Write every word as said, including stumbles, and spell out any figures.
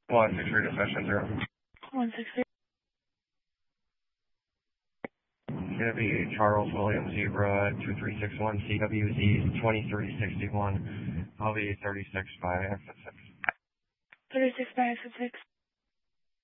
one six three to session zero. one six three. Going to be Charles William Zebra two three six one C W Z twenty-three sixty-one. I'll be thirty-six by exit six. thirty-six by exit six.